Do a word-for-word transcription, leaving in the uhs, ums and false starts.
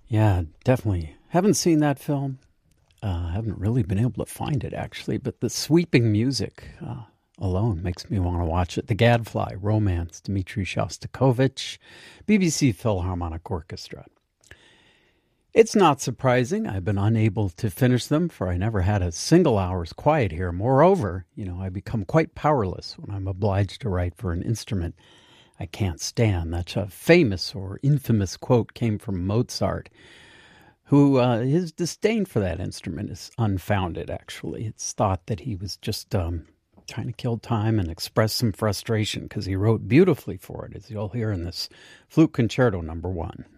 Yeah, definitely. Haven't seen that film. Uh, haven't really been able to find it, actually, but the sweeping music uh, alone makes me want to watch it. The Gadfly, Romance, Dmitri Shostakovich, B B C Philharmonic Orchestra. It's not surprising I've been unable to finish them, for I never had a single hour's quiet here. Moreover, you know, I become quite powerless when I'm obliged to write for an instrument I can't stand. That's a famous or infamous quote came from Mozart, who uh, his disdain for that instrument is unfounded, actually. It's thought that he was just um, trying to kill time and express some frustration because he wrote beautifully for it, as you'll hear in this Flute Concerto number one.